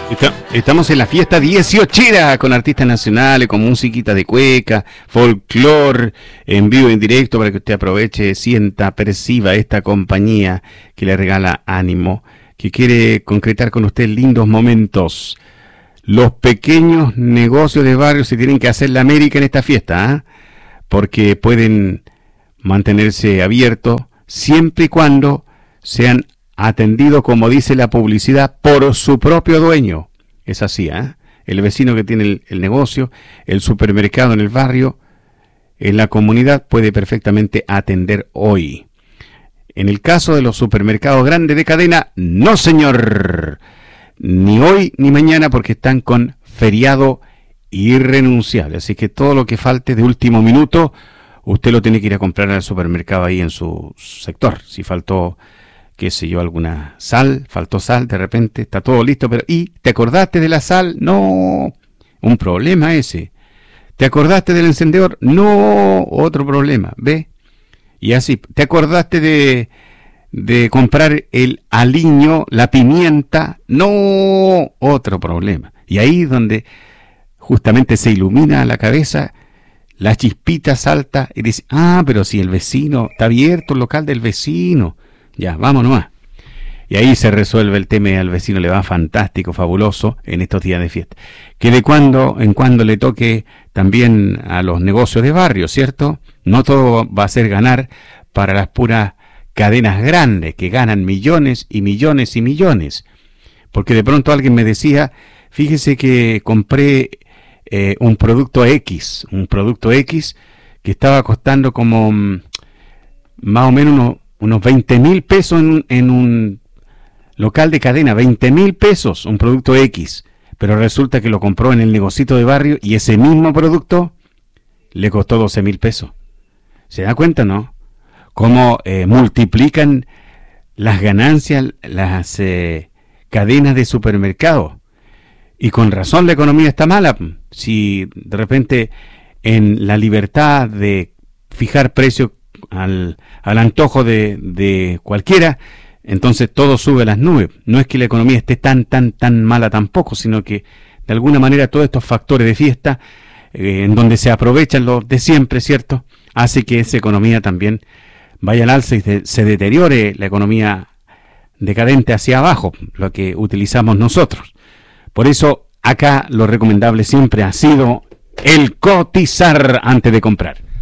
Estamos en la fiesta 18 con artistas nacionales, con musiquita de cueca, folclore, en vivo y en directo para que usted aproveche, sienta, perciba esta compañía que le regala ánimo, que quiere concretar con usted lindos momentos. Los pequeños negocios de barrio se tienen que hacer la América en esta fiesta, porque pueden mantenerse abiertos siempre y cuando sean atendido, como dice la publicidad, por su propio dueño. Es así, el vecino que tiene el negocio, el supermercado en el barrio, en la comunidad, puede perfectamente atender hoy. En el caso de los supermercados grandes de cadena, no señor, ni hoy ni mañana, porque están con feriado irrenunciable. Así que todo lo que falte de último minuto, usted lo tiene que ir a comprar al supermercado ahí en su sector. Si faltó, qué sé yo, alguna sal, faltó sal, de repente está todo listo, pero ¿y te acordaste de la sal? No, un problema ese. ¿Te acordaste del encendedor? No, otro problema, ¿ve? Y así, ¿te acordaste de comprar el aliño, la pimienta? No, otro problema. Y ahí donde justamente se ilumina la cabeza, la chispita salta y dice, pero si el vecino, está abierto el local del vecino. Ya, vamos nomás. Y ahí se resuelve el tema y al vecino le va fantástico, fabuloso en estos días de fiesta. Que de cuando en cuando le toque también a los negocios de barrio, ¿cierto? No todo va a ser ganar para las puras cadenas grandes que ganan millones y millones y millones. Porque de pronto alguien me decía, fíjese que compré un producto X que estaba costando como más o menos unos 20,000 pesos en un local de cadena, 20,000 pesos, un producto X, pero resulta que lo compró en el negocito de barrio y ese mismo producto le costó 12,000 pesos. ¿Se da cuenta, no? Cómo multiplican las ganancias las cadenas de supermercados. Y con razón la economía está mala. Si de repente en la libertad de fijar precios al antojo de cualquiera, entonces todo sube a las nubes. No es que la economía esté tan mala tampoco, sino que de alguna manera todos estos factores de fiesta, en donde se aprovechan los de siempre, ¿cierto?, hace que esa economía también vaya al alza y se deteriore la economía decadente hacia abajo, lo que utilizamos nosotros. Por eso acá lo recomendable siempre ha sido el cotizar antes de comprar.